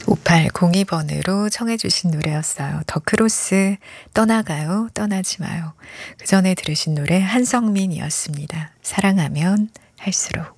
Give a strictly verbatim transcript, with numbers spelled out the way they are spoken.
오팔공이 번으로 청해 주신 노래였어요. 더 크로스 떠나가요 떠나지 마요. 그전에 들으신 노래 한성민이었습니다. 사랑하면 할수록.